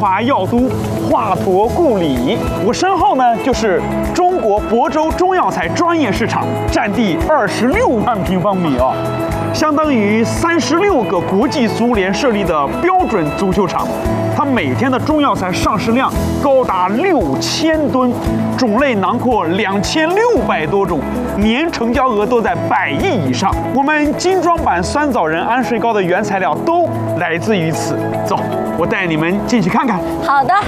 华药都华佗故里。我身后呢就是中国亳州中药材专业市场，占地26万平方米啊，相当于36个国际足联设立的标准足球场。它每天的中药材上市量高达6000吨，种类囊括2600多种，年成交额都在100亿以上。我们精装版酸枣仁安睡膏的原材料都来自于此。走，我带你们进去看看。 好的。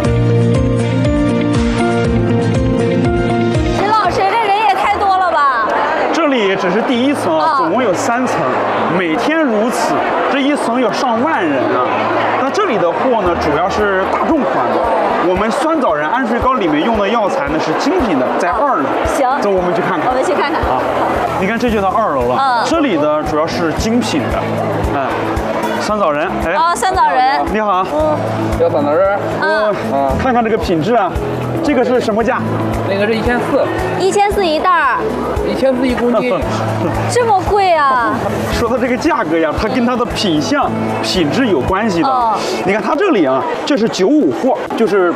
陈老师，这人也太多了吧？ 这里只是第1层啊，总共有3层，每天如此，这一层有上万人啊。那这里的货呢，主要是大众款的。我们酸枣仁安睡膏里面用的药材呢是精品的，在2楼。 行， 走，我们去看看。 我们去看看啊。你看，这就到2楼了。这里的主要是精品的，酸枣仁。哎， 酸枣仁。 你好。 要酸枣仁。 看看这个品质啊，这个是什么价？ 那个是1400，1400 一袋儿 ，1400一公斤， 这么贵啊！ 说到这个价格呀，它跟它的品相、品质有关系的。你看它这里啊，这是95货，就是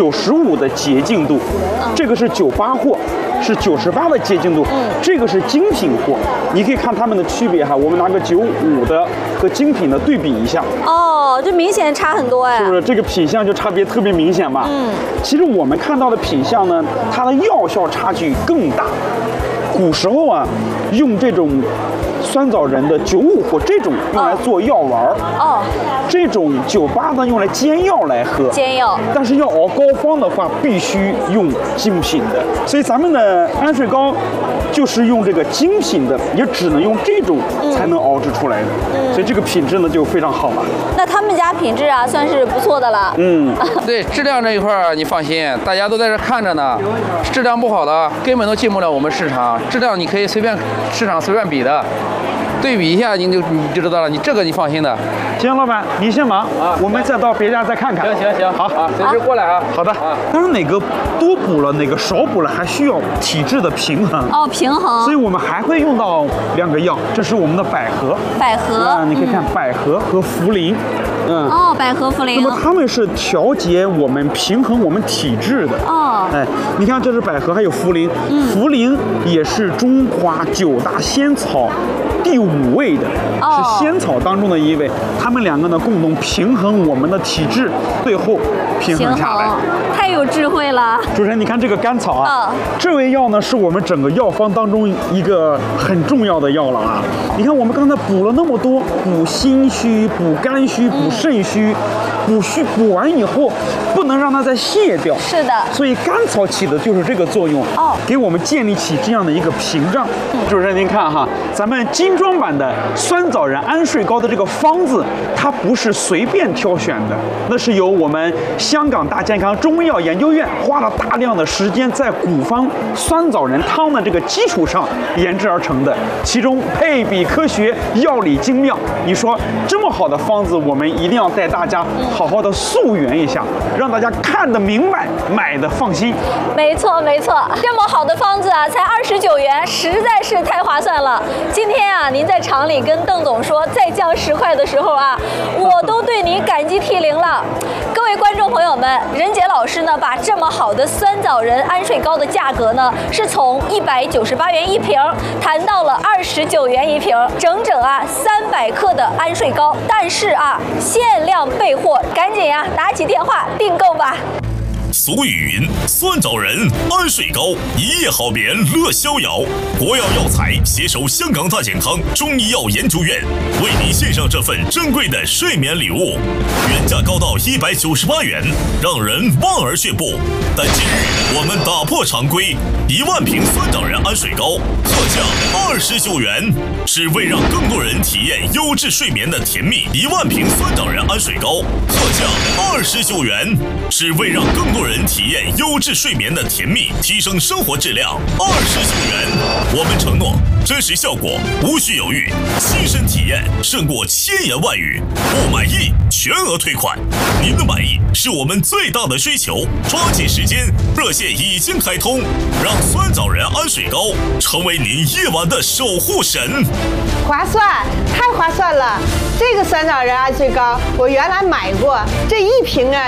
95的洁净度，这个是98货。是98的洁净度，这个是精品货，你可以看它们的区别哈。我们拿个95的和精品的对比一下， 这明显差很多哎， 是不是？这个品相就差别特别明显吧？其实我们看到的品相呢，它的药效差距更大。古时候啊，用这种酸枣仁的95货这种用来做药丸这种98呢用来煎药来喝， 煎药。但是要熬膏方的话，必须用精品的。所以咱们的安睡膏就是用这个精品的，也只能用这种才能熬制出来的。所以这个品质呢就非常好了。 那他们家品质啊算是不错的了。 对，质量这一块儿你放心，大家都在这看着呢，质量不好的根本都进不了我们市场。质量你可以市场随便比的，对比一下你就知道了。你这个你放心的。 行，老板，你先忙啊，我们再到别家再看看。 行，好啊，随时过来啊。 好的。当然哪个多补了，哪个少补了，还需要体质的平衡。 平衡。 所以我们还会用到2个药，这是我们的百合。 百合。 你可以看百合和茯苓。 百合茯苓。 那么它们是调节我们、平衡我们体质的。你看这是百合，还有茯苓。茯苓也是中华9大仙草第5位的，是仙草当中的1位。它们2个呢共同平衡我们的体质，最后平衡下来。 太有智慧了。 主持人，你看这个甘草啊，这味药呢是我们整个药方当中一个很重要的药了啊。你看我们刚才补了那么多，补心虚、补肝虚、补肾虚，补完以后不能让它再泄掉。 是的。 所以甘草起的就是这个作用，给我们建立起这样的一个屏障。主持人您看哈，咱们精装版的酸枣仁安睡膏的这个方子，它不是随便挑选的，那是由我们香港大健康中医药研究院花了大量的时间在古方酸枣仁汤的这个基础上研制而成的，其中配比科学，药理精妙。你说这么好的方子，我们一定要带大家好好的溯源一下，让大家看得明白，买的放心。 没错，这么好的方子啊，才29元，实在是太划算了。今天啊，您在厂里跟邓总说再降10块的时候啊，我都对你感激涕零了。各位观众朋友们，任杰老师呢，把这么好的酸枣仁安睡膏的价格呢，是从198元一瓶谈到了29元一瓶，整整300克的安睡膏。但是啊，限量备货，赶紧打起电话订购吧。 俗语云：酸枣仁安睡膏，一夜好眠乐逍遥。国药药材携手香港大健康中医药研究院，为您献上这份珍贵的睡眠礼物，原价高到198元，让人望而却步。但今日我们打破常规，1万瓶酸枣仁安睡膏特价29元，是为让更多人体验优质睡眠的甜蜜。1万瓶酸枣仁安睡膏特价29元，是为让更多人体验优质睡眠的甜蜜，提升生活质量。29元，我们承诺真实效果无需犹豫，亲身体验胜过千言万语。不满意全额退款，您的满意是我们最大的追求。抓紧时间，热线已经开通，让酸枣仁安睡膏成为您夜晚的守护神。 划算，太划算了！这个酸枣仁安睡膏我原来买过，这一瓶